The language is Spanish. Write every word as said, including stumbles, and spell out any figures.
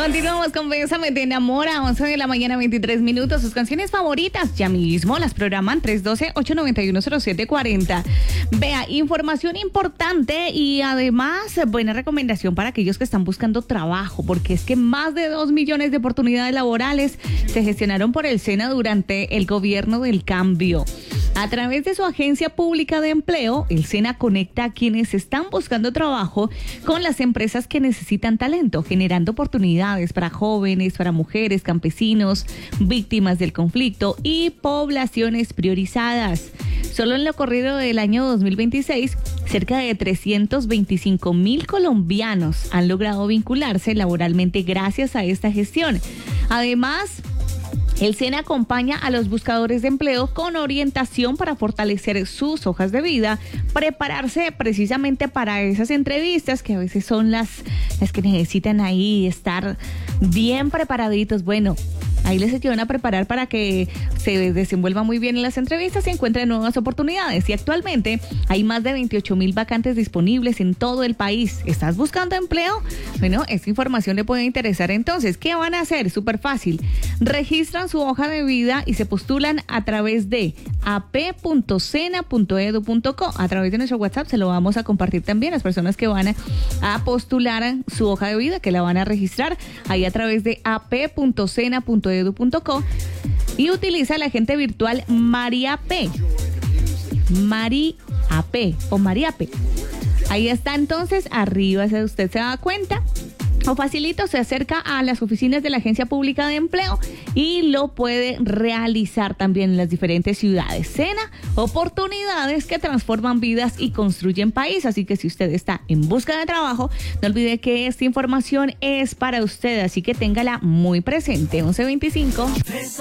Continuamos con Bésame, te enamora, once de la mañana, veintitrés minutos. Sus canciones favoritas ya mismo las programan tres uno dos, ocho nueve uno, cero siete cuatro cero. Vea, información importante y además buena recomendación para aquellos que están buscando trabajo, porque es que más de dos millones de oportunidades laborales se gestionaron por el SENA durante el gobierno del cambio. A través de su agencia pública de empleo, el SENA conecta a quienes están buscando trabajo con las empresas que necesitan talento, generando oportunidades para jóvenes, para mujeres, campesinos, víctimas del conflicto y poblaciones priorizadas. Solo en lo corrido del año dos mil veintiséis, cerca de trescientos veinticinco mil colombianos han logrado vincularse laboralmente gracias a esta gestión. Además, el SENA acompaña a los buscadores de empleo con orientación para fortalecer sus hojas de vida, prepararse precisamente para esas entrevistas que a veces son las, las que necesitan ahí estar bien preparaditos. Bueno, ahí les ayudan a preparar para que se desenvuelvan muy bien en las entrevistas y encuentren nuevas oportunidades. Y actualmente hay más de veintiocho mil vacantes disponibles en todo el país. ¿Estás buscando empleo? Bueno, esta información le puede interesar. Entonces, ¿qué van a hacer? Súper fácil. Registran su hoja de vida y se postulan a través de a p punto sena punto edu punto co. A través de nuestro WhatsApp se lo vamos a compartir también a las personas que van a, a postular su hoja de vida, que la van a registrar ahí a través de a p punto sena punto edu punto co y utiliza la agente virtual María P. María P o María P. Ahí está entonces, arriba si usted se da cuenta. O facilito, se acerca a las oficinas de la Agencia Pública de Empleo y lo puede realizar también en las diferentes ciudades. SENA, oportunidades que transforman vidas y construyen país. Así que si usted está en busca de trabajo, no olvide que esta información es para usted, así que téngala muy presente. once veinticinco.